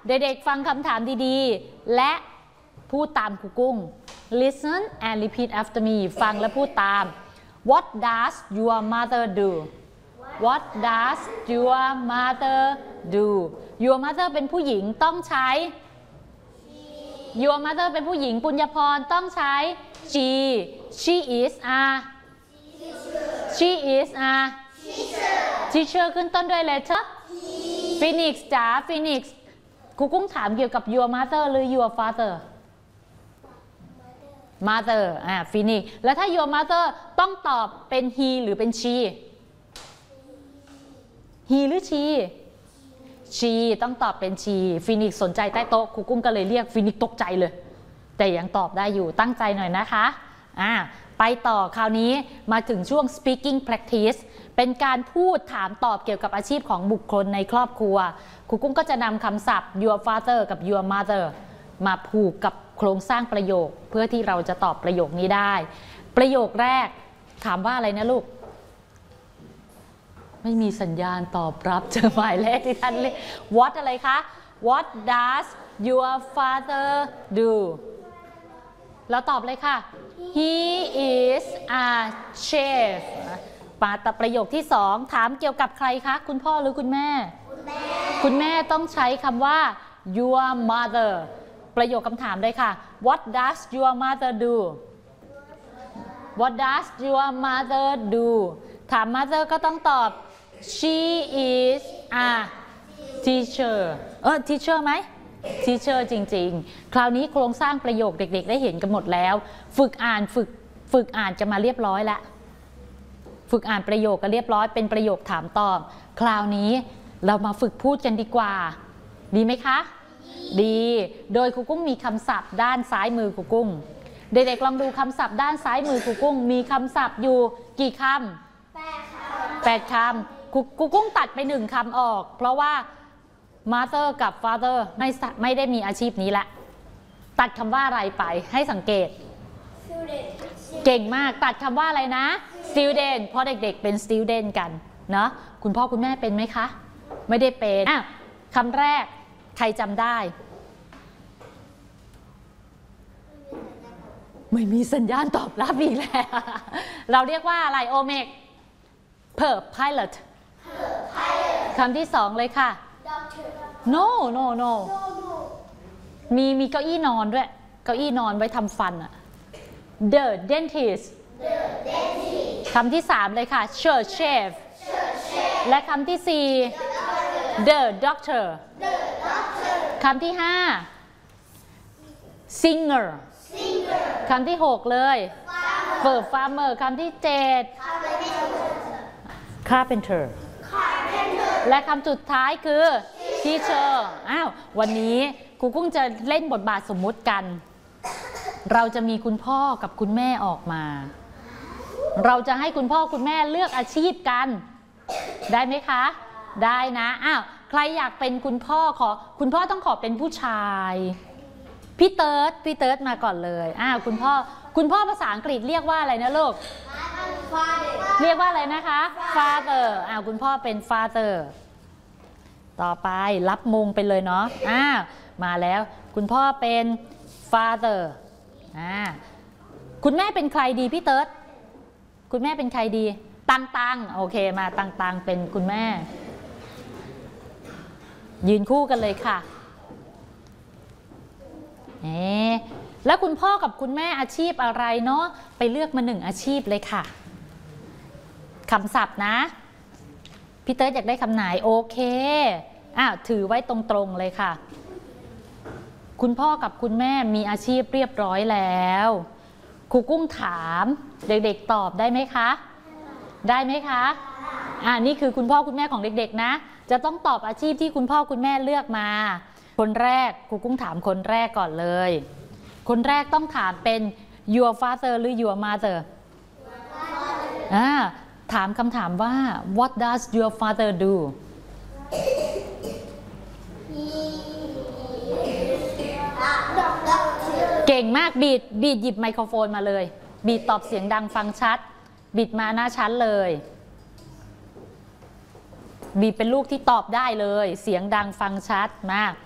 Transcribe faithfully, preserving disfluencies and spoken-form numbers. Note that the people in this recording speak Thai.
เด็กๆฟังคำถามดีๆและพูดตามครูกุ้ง listen and repeat after me ฟังและพูดตาม What does your mother do What does your mother do Your mother เป็นผู้หญิงต้องใช้ Your mother เป็นผู้หญิงปุญญพรต้องใช้ she She is a She is a teacher ขึ้นต้นด้วย letter Phoenix จ๋า Phoenix ครูกุ้งถามเกี่ยวกับ your mother หรือ your father mother อ่า Phoenix แล้วถ้า your mother ต้องตอบเป็น he หรือเป็น she he หรือ she she ต้องตอบเป็น she Phoenix สนใจใต้โต๊ะครูกุ้งก็เลยเรียก Phoenix ตกใจเลยแต่ยังตอบได้อยู่ตั้งใจหน่อยนะคะอ่าไปต่อคราวนี้มาถึงช่วง speaking practice เป็นการพูดถามตอบเกี่ยวกับอาชีพของบุคคลในครอบครัวครูกุ้งก็จะนำคำศัพท์ your father กับ your mother มาผูกกับโครงสร้างประโยคเพื่อที่เราจะตอบประโยคนี้ได้ประโยคแรกถามว่าอะไรนะลูกไม่มีสัญญาณตอบรับเจอหมายเลขที่ท่านเรียก what อะไรคะ what does your father do แล้วตอบเลยค่ะ he is a chef ปาตประโยคที่สองถามเกี่ยวกับใครคะคุณพ่อหรือคุณแม่คุณแม่คุณแม่ต้องใช้คำว่า your mother ประโยคคำถามเลยค่ะ what does your mother do what does your mother do ถาม mother ก็ต้องตอบ she is a teacher เออ teacher ไหม teacher จริงๆคราวนี้โครงสร้างประโยคเด็กๆได้เห็นกันหมดแล้วฝึกอ่านฝึกฝึกอ่านจะมาเรียบร้อยแล้วฝึกอ่านประโยคก็เรียบร้อยเป็นประโยคถามตอบคราวนี้เรามาฝึกพูดกันดีกว่าดีไหมคะดีโดยครูกุ้งมีคำศัพท์ด้านซ้ายมือครูกุ้งเด็กๆลองดูคำศัพท์ด้านซ้ายมือครูกุ้งมีคำศัพท์อยู่กี่คำแปดคำแปดคำครูกุ้งตัดไปหนึ่งคำออกเพราะว่า mother กับ father ไม่ไม่ได้มีอาชีพนี้ละตัดคำว่าอะไรไปให้สังเกต เก่งมากตัดคำว่าอะไรนะ student เพราะเด็กๆเป็น student กันเนาะคุณพ่อคุณแม่เป็นไหมคะไม่ได้เป็นอ่ะคำแรกใครจำได้ไม่มีสัญญาณตอบรับอีกแล้วเราเรียกว่าอะไรโอเมก per pilot คำที่สองเลยค่ะ no no no มีมีเก้าอี้นอนด้วยเก้าอี้นอนไว้ทำฟันอะ the dentist คำที่สามเลยค่ะ church chef และคำที่สี่ the doctor คำที่ห้า singer คำที่หกเลยเฟิร์ farmer คำที่เจ็ด carpenter และคำสุดท้ายคือ teacher อ้าววันนี้ครูกุ้งจะเล่นบทบาทสมมุติกันเราจะมีคุณพ่อกับคุณแม่ออกมาเราจะให้คุณพ่อคุณแม่เลือกอาชีพกันได้ไหมคะได้นะอ้าวใครอยากเป็นคุณพ่อขอคุณพ่อต้องขอเป็นผู้ชายพี่เติร์ดพี่เติร์ดมาก่อนเลยอ้าวคุณพ่อคุณพ่อภาษาอังกฤษเรียกว่าอะไรนะลูกเรียกว่าอะไรนะคะ father อ้าวคุณพ่อเป็น father ต่อไปรับมงไปเลยเนาะอ้าวมาแล้วคุณพ่อเป็น father อ่าคุณแม่เป็นใครดีพี่เติร์ดคุณแม่เป็นใครดีตังตังโอเคมาตังตังเป็นคุณแม่ยืนคู่กันเลยค่ะเอ๊ะแล้วคุณพ่อกับคุณแม่อาชีพอะไรเนาะไปเลือกมาหนึ่งอาชีพเลยค่ะคำศัพท์นะพี่เติร์ดอยากได้คำไหนโอเคอ้าวถือไว้ตรงๆเลยค่ะคุณพ่อกับคุณแม่มีอาชีพเรียบร้อยแล้วครูกุ้งถามเด็กๆตอบได้ไหมคะได้ไหมคะอ่านี่คือคุณพ่อคุณแม่ของเด็กๆนะจะต้องตอบอาชีพที่คุณพ่อคุณแม่เลือกมาคนแรกครูกุ้งถามคนแรกก่อนเลยคนแรกต้องถามเป็น your father หรือ your mother อ่าถามคำถามว่า what does your father do เก่งมากบีดบีดหยิบไมโครโฟนมาเลยบีดตอบเสียงดังฟังชัดบีดมาหน้าชั้นเลยบีดเป็นลูกที่ตอบได้เลยเสียงดังฟังชัดมาก